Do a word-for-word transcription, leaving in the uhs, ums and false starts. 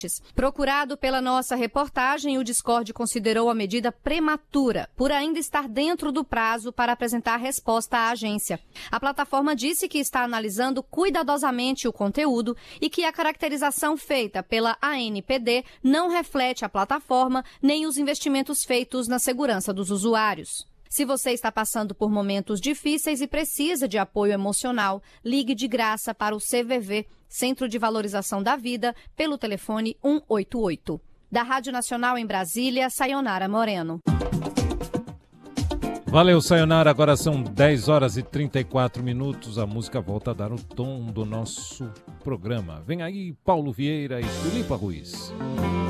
Procurado pela nossa reportagem, o Discord considerou a medida prematura, por ainda estar dentro do prazo para apresentar resposta à agência. A plataforma disse que está analisando cuidadosamente o conteúdo e que a caracterização feita pela A N P D não reflete a plataforma nem os investimentos feitos na segurança dos usuários. Se você está passando por momentos difíceis e precisa de apoio emocional, ligue de graça para o C V V, Centro de Valorização da Vida, pelo telefone um oito oito. Da Rádio Nacional em Brasília, Sayonara Moreno. Valeu, Sayonara. Agora são dez horas e trinta e quatro minutos. A música volta a dar o tom do nosso programa. Vem aí Paulo Vieira e Tulipa Ruiz.